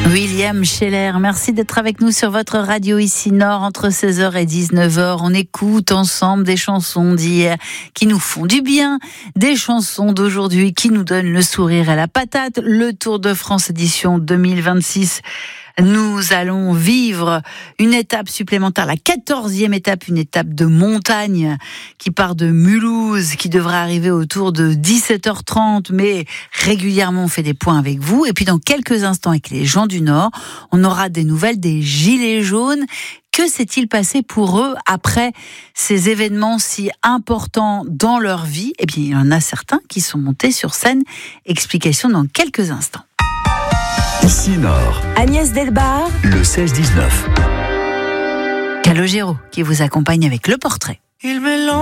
William Scheller, merci d'être avec nous sur votre radio ici Nord entre 16h et 19h. On écoute ensemble des chansons d'hier qui nous font du bien, des chansons d'aujourd'hui qui nous donnent le sourire et la patate. Le Tour de France édition 2026. Nous allons vivre une étape supplémentaire, la 14e étape, une étape de montagne qui part de Mulhouse, qui devrait arriver autour de 17h30, mais régulièrement on fait des points avec vous. Et puis dans quelques instants avec les gens du Nord, on aura des nouvelles des Gilets jaunes. Que s'est-il passé pour eux après ces événements si importants dans leur vie ? Eh bien, il y en a certains qui sont montés sur scène. Explication dans quelques instants. Ici Nord, Agnès Delbar, le 16-19. Calogero qui vous accompagne avec le portrait.